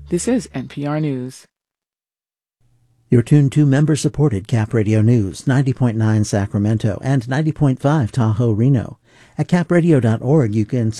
This is NPR News. You're tuned to member-supported Cap Radio News, 90.9 Sacramento and 90.5 Tahoe, Reno. At capradio.org, you can